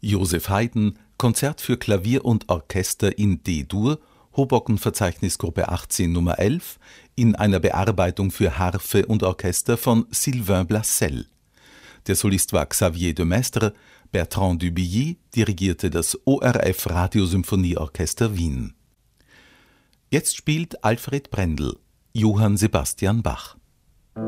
Joseph Haydn, Konzert für Klavier und Orchester in D-Dur, Hoboken-Verzeichnisgruppe 18 Nummer 11, in einer Bearbeitung für Harfe und Orchester von Sylvain Blassel. Der Solist war Xavier de Maistre, Bertrand Dubilly dirigierte das ORF Radiosymphonieorchester Wien. Jetzt spielt Alfred Brendel Johann Sebastian Bach.